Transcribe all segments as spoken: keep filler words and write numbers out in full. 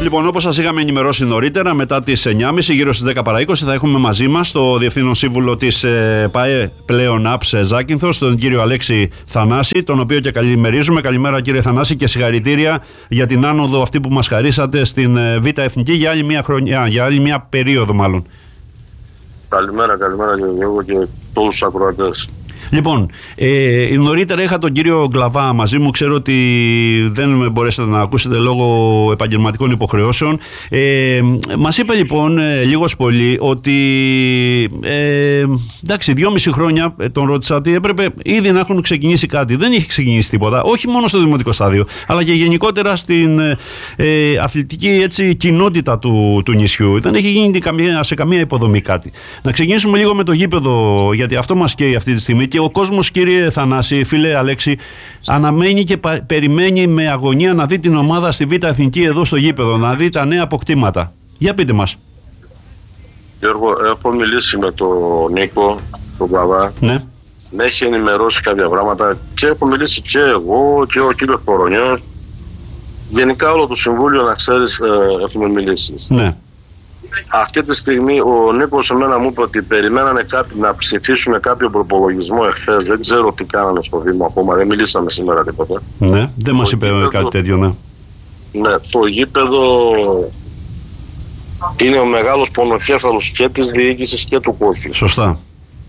Λοιπόν, όπως σας είχαμε ενημερώσει νωρίτερα, μετά τις εννιά και μισή, γύρω στις δέκα παρά είκοσι, θα έχουμε μαζί μας το Διευθύνων Σύμβουλο της ε, ΠΑΕ πλέον ΑΠΣ Ζάκυνθος, τον κύριο Αλέξη Θανάση, τον οποίο και καλημερίζουμε. Καλημέρα, κύριε Θανάση, και συγχαρητήρια για την άνοδο αυτή που μας χαρίσατε στην ε, Β' Εθνική για άλλη μια χρονιά, για άλλη μια περίοδο μάλλον. Καλημέρα, καλημέρα κύριε Γιώργο και todos τους ακροατές. Λοιπόν, ε, νωρίτερα είχα τον κύριο Γκλαβά μαζί μου. Ξέρω ότι δεν μπορέσατε να ακούσετε λόγω επαγγελματικών υποχρεώσεων. Ε, μας είπε λοιπόν ε, λίγος πολύ ότι ε, εντάξει, δυόμιση χρόνια τον ρώτησα ότι έπρεπε ήδη να έχουν ξεκινήσει κάτι. Δεν είχε ξεκινήσει τίποτα, όχι μόνο στο δημοτικό στάδιο, αλλά και γενικότερα στην ε, αθλητική έτσι, κοινότητα του, του νησιού. Δεν έχει γίνει καμία, σε καμία υποδομή κάτι. Να ξεκινήσουμε λίγο με το γήπεδο, γιατί αυτό μας καίει αυτή τη στιγμή. Και ο κόσμος, κύριε Θανάση, φίλε Αλέξη, αναμένει και πα- περιμένει με αγωνία να δει την ομάδα στη Β' Εθνική εδώ στο γήπεδο, να δει τα νέα αποκτήματα. Για πείτε μας. Γιώργο, έχω μιλήσει με τον Νίκο, τον Παπά. Ναι. Με έχει ενημερώσει κάποια πράγματα και έχω μιλήσει και εγώ και ο κύριος Κορονιός. Γενικά όλο το Συμβούλιο, να ξέρεις, ε, έχουμε μιλήσει. Ναι. Αυτή τη στιγμή ο Νίκος εμένα μου είπε ότι περιμένανε κάποιοι να ψηφίσουν κάποιο προπολογισμό εχθές. Δεν ξέρω τι κάνανε στο Δήμο ακόμα, δεν μιλήσαμε σήμερα τίποτα. Ναι, δεν μας είπε γήπεδο, κάτι τέτοιο, ναι. Ναι, το γήπεδο είναι ο μεγάλος πονοκέφαλος και της διοίκησης και του κόσμου. Σωστά.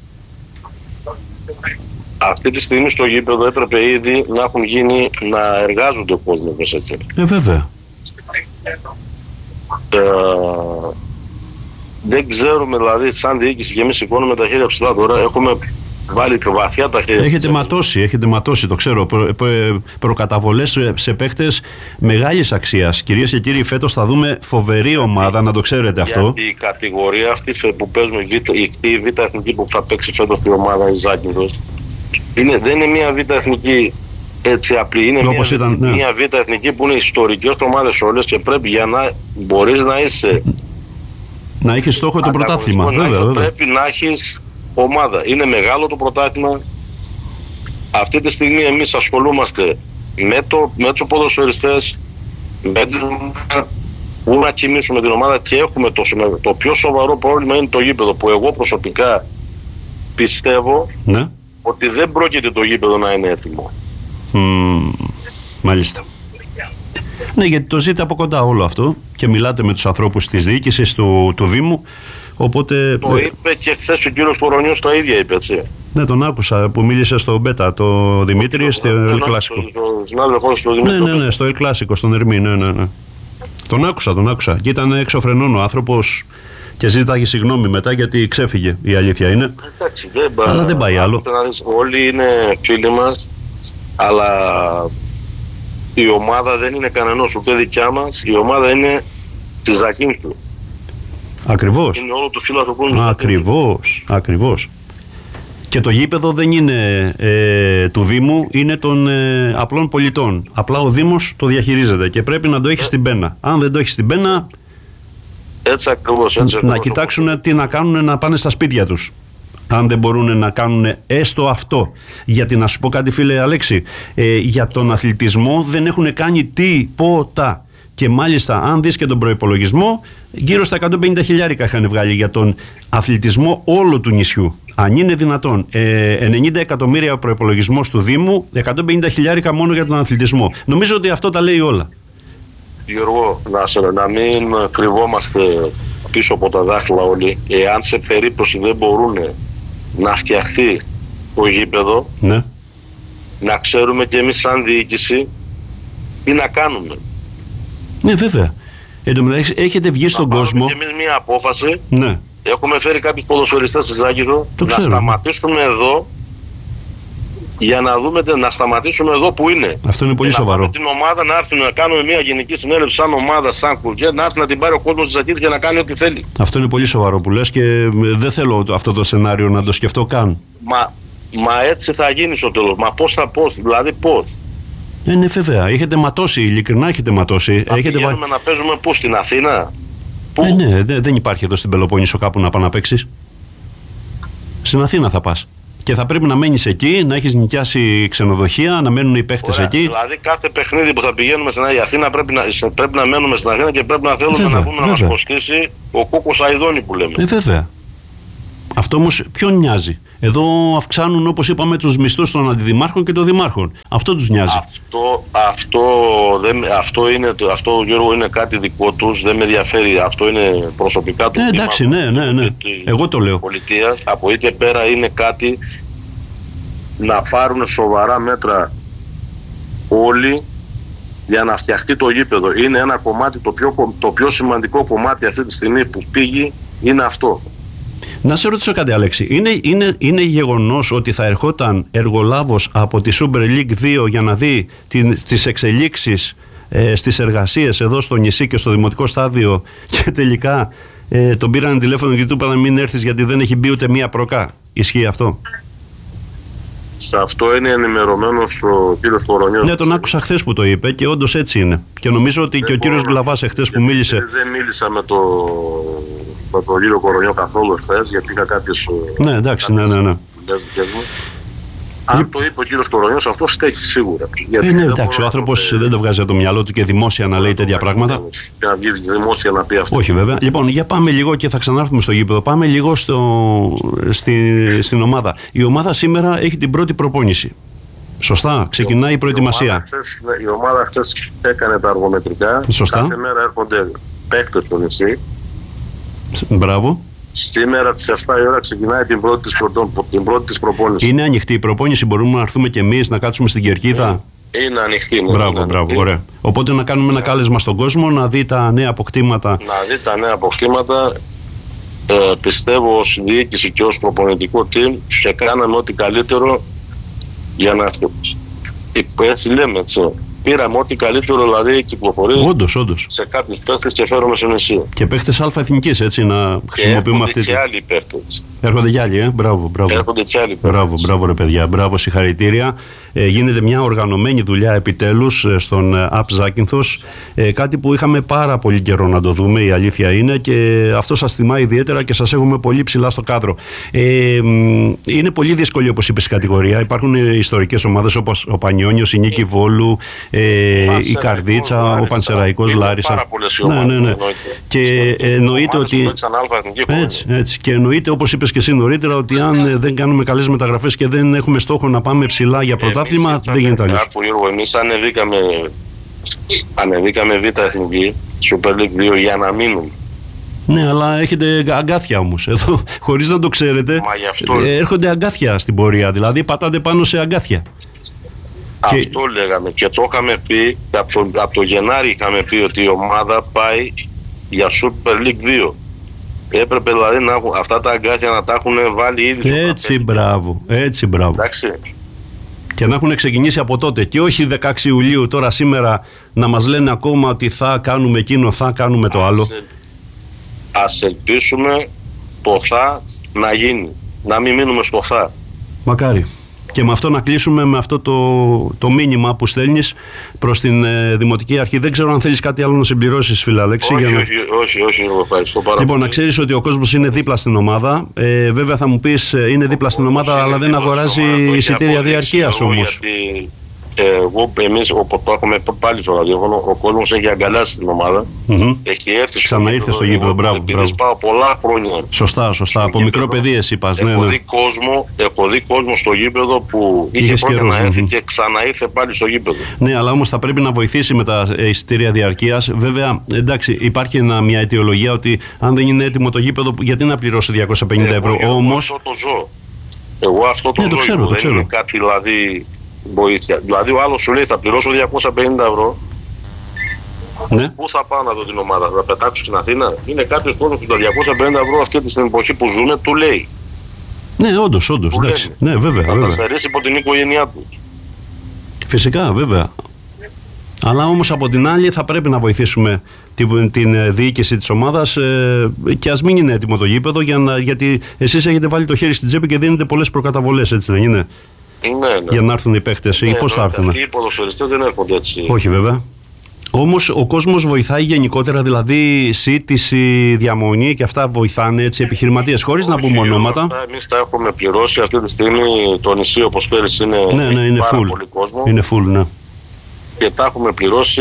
Αυτή τη στιγμή στο γήπεδο έπρεπε ήδη να έχουν γίνει, να εργάζονται ο κόσμος μέσα εκεί. Ε, βέβαια. Ε, δεν ξέρουμε, δηλαδή, σαν διοίκηση και εμείς σηκώνουμε τα χέρια ψηλά τώρα. Έχουμε βάλει πιο βαθιά τα χέρια. Έχετε ματώσει, έχετε ματώσει, το ξέρω. Προ, προ, προκαταβολές σε παίχτες μεγάλης αξίας. Κυρίες και κύριοι, φέτος θα δούμε φοβερή ομάδα, να το ξέρετε αυτό. Γιατί η κατηγορία αυτή που παίζουμε, η Β' Εθνική που θα παίξει φέτος την ομάδα, η Ζάκυνθος, είναι, δεν είναι μια Β' Εθνική έτσι απλή. Είναι μια, ήταν, ναι. μια Β' Εθνική που είναι ιστορικές ομάδες όλες και πρέπει για να μπορείς να είσαι. Να έχεις στόχο το πρωτάθλημα. Βέβαια, βέβαια. Πρέπει να έχεις ομάδα. Είναι μεγάλο το πρωτάθλημα. Αυτή τη στιγμή εμείς ασχολούμαστε με, το, με τους ποδοσφαιριστές, με την που να κοιμήσουμε την ομάδα και έχουμε το, το πιο σοβαρό πρόβλημα είναι το γήπεδο, που εγώ προσωπικά πιστεύω, ναι, ότι δεν πρόκειται το γήπεδο να είναι έτοιμο. Mm, μάλιστα. Ναι, γιατί το ζείτε από κοντά όλο αυτό και μιλάτε με τους ανθρώπους της διοίκησης του, του Δήμου, οπότε... Το είπε και χθες ο κύριος Κορονιός, το ίδιο είπε, έτσι. Ναι, τον άκουσα που μίλησε στο Μπέτα, το Δημήτρη, στο Ελ Κλάσικο. Ναι, ναι, ναι, στο Ελ Κλάσικο, στον Ερμή, ναι, ναι, ναι. Τον άκουσα, τον άκουσα. Και ήταν εξωφρενών ο άνθρωπος και ζήταγε συγγνώμη μετά γιατί ξέφυγε, η αλήθεια είναι. Εντάξει, δεν πάει. Αλλά δεν πάει άλλο. Όλοι είναι φίλοι μας, αλλά η ομάδα δεν είναι κανενός ούτε δικιά μας, η ομάδα είναι της Ζακύνθου. Ακριβώς. Είναι όλο το φύλαθρο της Ακριβώς, ακριβώς. Και το γήπεδο δεν είναι ε, του Δήμου, είναι των ε, απλών πολιτών. Απλά ο Δήμος το διαχειρίζεται και πρέπει να το έχει ε. στην πένα. Αν δεν το έχει στην πένα, έτσι ακριβώς, έτσι ακριβώς, να κοιτάξουν όπως... τι να κάνουν, να πάνε στα σπίτια τους. Αν δεν μπορούν να κάνουν έστω αυτό. Γιατί να σου πω κάτι, φίλε Αλέξη, ε, για τον αθλητισμό δεν έχουν κάνει τίποτα. Και μάλιστα, αν δεις και τον προϋπολογισμό, γύρω στα εκατόν πενήντα χιλιάρικα είχαν βγάλει για τον αθλητισμό όλου του νησιού. Αν είναι δυνατόν, ε, ενενήντα εκατομμύρια ο προϋπολογισμός του Δήμου, εκατόν πενήντα χιλιάρικα μόνο για τον αθλητισμό. Νομίζω ότι αυτό τα λέει όλα. Γιώργο, να, σε, να μην κρυβόμαστε πίσω από τα δάχτυλα όλοι. Εάν σε περίπτωση δεν μπορούν να φτιαχτεί το γήπεδο, ναι, να ξέρουμε και εμείς σαν διοίκηση τι να κάνουμε. Ναι, βέβαια. Εν τω μεταξύ, έχετε βγει στον κόσμο. Και εμείς μια απόφαση. Ναι. Έχουμε φέρει κάποιους ποδοσφαιριστές στη Ζάκυνθο να ξέρω. σταματήσουμε εδώ για να δούμε, να σταματήσουμε εδώ που είναι. Αυτό είναι πολύ και σοβαρό. Να την ομάδα να έρθει να κάνουμε μια γενική συνέλευση σαν ομάδα, σαν κουρκέ, να έρθει να την πάρει ο κόσμος της Ζακύνθου και να κάνει ό,τι θέλει. Αυτό είναι πολύ σοβαρό που λες και δεν θέλω αυτό το σενάριο να το σκεφτώ καν. Μα, μα έτσι θα γίνει στο τέλος. Μα πώς θα πώς, δηλαδή πώς. Ε, ναι, βέβαια. Έχετε ματώσει, ειλικρινά έχετε ματώσει. Θα έχετε πηγαίνουμε να παίζουμε πού, στην Αθήνα. Πού? Ε, ναι, δε, δεν υπάρχει εδώ στην Πελοπόννησο κάπου να πας να παίξεις. Στην Αθήνα θα πας. Και θα πρέπει να μένεις εκεί, να έχεις νοικιάσει ξενοδοχεία, να μένουν οι παίχτες εκεί. Δηλαδή, κάθε παιχνίδι που θα πηγαίνουμε στην Αθήνα πρέπει να, πρέπει να μένουμε στην Αθήνα και πρέπει να θέλουμε βέβαια, να πούμε να μας κοστίσει ο Κούκος Αηδόνη που λέμε. Ε, βέβαια. Αυτό όμως ποιον νοιάζει? Εδώ αυξάνουν, όπως είπαμε, τους μισθούς των αντιδημάρχων και των δημάρχων. Αυτό τους νοιάζει. Αυτό, αυτό, δεν, αυτό, είναι, αυτό Γιώργο, είναι κάτι δικό τους, δεν με ενδιαφέρει. Αυτό είναι προσωπικά του. Ε, εντάξει, ναι, ναι, ναι. Εγώ το λέω. Πολιτείας. Από εκεί και πέρα είναι κάτι να πάρουν σοβαρά μέτρα όλοι για να φτιαχτεί το γήπεδο. Είναι ένα κομμάτι, το πιο, το πιο σημαντικό κομμάτι αυτή τη στιγμή που πήγε είναι αυτό. Να σε ρωτήσω κάτι, Αλέξη. Είναι, είναι, είναι γεγονός ότι θα ερχόταν εργολάβος από τη Super League δύο για να δει την, τις εξελίξεις ε, στις εργασίες εδώ στο νησί και στο δημοτικό στάδιο και τελικά ε, τον πήραν τηλέφωνο και του είπαν να μην έρθεις γιατί δεν έχει μπει ούτε μία προκά? Ισχύει αυτό? Σε αυτό είναι ενημερωμένος ο κύριος Κορονιός. Ναι, τον άκουσα χθες που το είπε και όντως έτσι είναι. Και νομίζω ότι δεν και ο κύριος Γκλαβάς εχθές που μίλησε. Δεν μίλησα με, το, με τον κύριο Κορονιό καθόλου εχθές, γιατί είχα κάποιες. Ναι, εντάξει, ναι, ναι, ναι. Αν το είπε ο κύριος Κορονιός, αυτό στέκει σίγουρα. Ε, ναι, εντάξει, ο άνθρωπος δεν το βγάζει από το μυαλό του και δημόσια να λέει τέτοια πράγματα. Και να βγει δημόσια να πει αυτό. Όχι, βέβαια. Λοιπόν, για πάμε λίγο και θα ξανάρθουμε στο γήπεδο. Πάμε λίγο στο, στη, στην ομάδα. Η ομάδα σήμερα έχει την πρώτη προπόνηση. Σωστά, ξεκινάει η, η προετοιμασία. Η ομάδα χθες έκανε τα αργομετρικά. Σωστά. Κάθε μέρα έρχονται παίκτες στο νησί. Μπράβο. Σήμερα τις εφτά η ώρα ξεκινάει την πρώτη της, πρωτο, την πρώτη της προπόνηση. Είναι ανοιχτή η προπόνηση, μπορούμε να έρθουμε κι εμείς να κάτσουμε στην κερκίδα? Είναι ανοιχτή. Ναι, μπράβο, είναι μπράβο, ανοιχτή. Ωραία. Οπότε να κάνουμε ένα κάλεσμα στον κόσμο να δει τα νέα αποκτήματα. Να δει τα νέα αποκτήματα. Ε, πιστεύω ως διοίκηση και ως προπονητικό team και κάναμε ό,τι καλύτερο για να έτσι λέμε έτσι. Πήραμε ό,τι καλύτερο, δηλαδή κυκλοφορεί όντως, όντως. σε κάποιους παίχτες και φέρουμε στο νησί. Και παίχτες αλφα εθνικής, έτσι, να χρησιμοποιούμε αυτή. Και άλλοι παίχτες. Έρχονται κι άλλοι, ε. Μπράβο, μπράβο. Έρχονται και άλλοι παίχτες. Μπράβο, μπράβο, ρε παιδιά. Μπράβο, συγχαρητήρια. Ε, γίνεται μια οργανωμένη δουλειά επιτέλους στον ΑΠ Ζάκυνθος. Ε, κάτι που είχαμε πάρα πολύ καιρό να το δούμε, η αλήθεια είναι, και αυτό σας θυμά ιδιαίτερα και σας έχουμε πολύ ψηλά στο κάδρο. Ε, είναι πολύ δύσκολη, όπως είπες, η κατηγορία. Υπάρχουν ιστορικές ομάδες όπως ο Πανιόνιος, η Νίκη Βόλου. Ε, η Καρδίτσα, Λάρισα, ο Πανσεραϊκός Λάρισα. Ναι, ναι, ναι. Και εννοείται ότι. Έτσι, έτσι. Και εννοείται, όπως είπες και εσύ νωρίτερα, ότι αν δεν κάνουμε καλές μεταγραφές και δεν έχουμε στόχο να πάμε ψηλά για πρωτάθλημα, εμείς, δεν γίνεται αλλιώς. Εμείς ανεβήκαμε, ανεβήκαμε Β' Εθνική, Super League δύο για να μείνουμε. Ναι, αλλά έχετε αγκάθια όμως. Εδώ, χωρίς να το ξέρετε, έρχονται αγκάθια στην πορεία. Δηλαδή, πατάτε πάνω σε αγκάθια. Αυτό και... λέγαμε και το είχαμε πει, από το, από το Γενάρη είχαμε πει ότι η ομάδα πάει για Super League δύο. Έπρεπε δηλαδή να έχουν, αυτά τα αγκάθια να τα έχουν βάλει ήδη στο Έτσι, καπέλι. Μπράβο, έτσι, μπράβο. Εντάξει. Και να έχουν ξεκινήσει από τότε και όχι δεκαέξι Ιουλίου τώρα σήμερα να μας λένε ακόμα ότι θα κάνουμε εκείνο, θα κάνουμε το άλλο. Ας ελπίσουμε το θα να γίνει, να μην μείνουμε στο θα. Μακάρι. Και με αυτό να κλείσουμε με αυτό το, το μήνυμα που στέλνεις προς την ε, Δημοτική Αρχή. Δεν ξέρω αν θέλεις κάτι άλλο να συμπληρώσεις, φίλε Αλέξη. Όχι, για να... όχι, όχι, όχι, ευχαριστώ πάρα Λοιπόν, πολύ. να ξέρεις ότι ο κόσμος είναι δίπλα στην ομάδα. Ε, βέβαια θα μου πεις είναι δίπλα στην ομάδα, αλλά δεν αγοράζει εισιτήρια διαρκείας όμως. Γιατί εγώ, εμείς, όπως το έχουμε πάλι στο ραδιόφωνο, ο κόσμος έχει αγκαλιάσει την ομάδα. Mm-hmm. Έχει έρθει στο Ξαναήρθε στο γήπεδο, μπράβο. Επειδή πάω πολλά χρόνια. Σωστά, σωστά. Από μικρό γήπεδο, παιδί εσύ πας. Έχω, ναι, ναι. δει κόσμο, έχω δει κόσμο στο γήπεδο που είχε πρώτα να έρθει mm-hmm. και ξαναήρθε πάλι στο γήπεδο. Ναι, αλλά όμως θα πρέπει να βοηθήσει με τα εισιτήρια διαρκείας. Βέβαια, εντάξει, υπάρχει ένα, μια αιτιολογία ότι αν δεν είναι έτοιμο το γήπεδο, γιατί να πληρώσω διακόσια πενήντα ευρώ. Εγώ όμως. αυτό το ζω. Εγώ αυτό το ναι, ζω. Το ξέρω, το δεν ξέρω. είναι κάτι δηλαδή. Βοήθεια. Δηλαδή, ο άλλος σου λέει θα πληρώσω διακόσια πενήντα ευρώ. Ναι. Πού θα πάω να δω την ομάδα, θα πετάξω στην Αθήνα? Είναι κάποιος κόσμος που τα διακόσια πενήντα ευρώ αυτή την εποχή που ζούμε του λέει. Ναι, όντως, όντως. Εντάξει. Ναι, βέβαια. Θα βέβαια. τα στερήσει από την οικογένειά του. Φυσικά, βέβαια. Αλλά όμως από την άλλη θα πρέπει να βοηθήσουμε την, την διοίκηση της ομάδας ε, και ας μην είναι έτοιμο το γήπεδο για να, γιατί εσείς έχετε βάλει το χέρι στην τσέπη και δίνετε πολλές προκαταβολές, έτσι δεν είναι? Ναι, ναι. Για να έρθουν οι παίχτες, ναι, ή πώς θα έρθουν? Αυτοί οι ποδοσφαιριστές δεν έρχονται έτσι. Όχι βέβαια. Όμως ο κόσμος βοηθάει γενικότερα, δηλαδή σύντηση, διαμονή και αυτά βοηθάνε έτσι επιχειρηματίες, χωρίς Όχι, να πούμε ονόματα. Εμείς τα έχουμε πληρώσει αυτή τη στιγμή. Το νησί, όπως ξέρεις, είναι, ναι, ναι, είναι πάρα full. πολύ κόσμο. Είναι full, ναι. Και τα έχουμε πληρώσει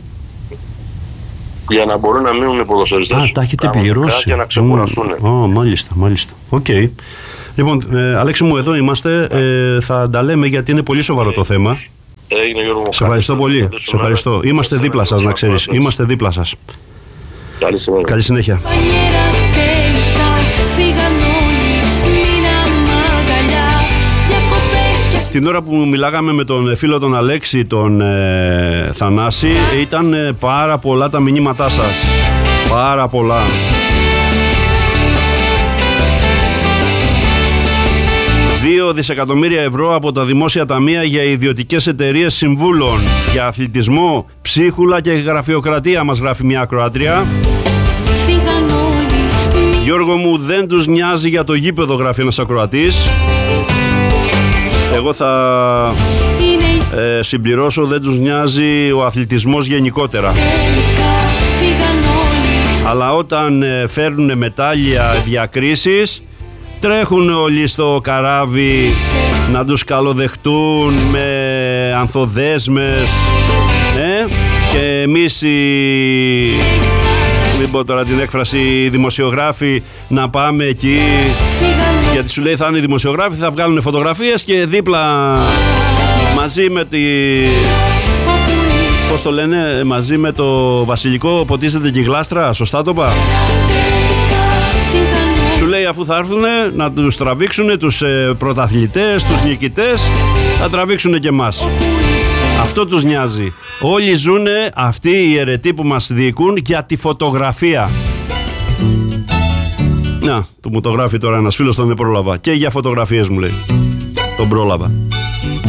για να μπορούν να μείνουν οι ποδοσφαιριστές. Α, τα έχετε πληρώσει. Και να ξεκουραστούν. Mm. Oh, μάλιστα, μάλιστα. Οκ. Okay. Λοιπόν, ε, Αλέξη μου, εδώ είμαστε. Ε, θα τα λέμε γιατί είναι πολύ σοβαρό το θέμα. Έγινε, Γιώργο μου. Σε ευχαριστώ πολύ. Σε ευχαριστώ. Είμαστε δίπλα σας, να ξέρεις. Είμαστε δίπλα σας. Καλή συνέχεια. Καλή συνέχεια. Την ώρα που μιλάγαμε με τον φίλο τον Αλέξη, τον ε, Θανάση, ήταν ε, πάρα πολλά τα μηνύματά σας. Πάρα πολλά. Δύο δισεκατομμύρια ευρώ από τα δημόσια ταμεία για ιδιωτικές εταιρείες συμβούλων, για αθλητισμό, ψίχουλα και γραφειοκρατία, μας γράφει μια ακροάτρια. Γιώργο μου, δεν τους νοιάζει για το γήπεδο, γράφει ένας ακροατής. Εγώ θα ε, συμπληρώσω, δεν τους νοιάζει ο αθλητισμός γενικότερα. Αλλά όταν ε, φέρνουν μετάλλια, διακρίσεις, τρέχουν όλοι στο καράβι να τους καλοδεχτούν με ανθοδέσμες, ε? Και εμείς οι, μην πω τώρα την έκφραση, οι δημοσιογράφοι να πάμε εκεί, γιατί σου λέει θα είναι οι δημοσιογράφοι, θα βγάλουν φωτογραφίες και δίπλα μαζί με τη... πώς το λένε, μαζί με το βασιλικό ποτίζεται και η γλάστρα, σωστά το είπα? Σου λέει αφού θα έρθουν να τους τραβήξουν τους ε, πρωταθλητές, τους νικητές, θα τραβήξουν και εμάς. Αυτό τους νοιάζει. Όλοι ζουν αυτοί οι αιρετοί που μας διοικούν για τη φωτογραφία. Να, του μου το γράφει τώρα ένας φίλος, τον δεν πρόλαβα. Και για φωτογραφίες μου λέει. Τον πρόλαβα.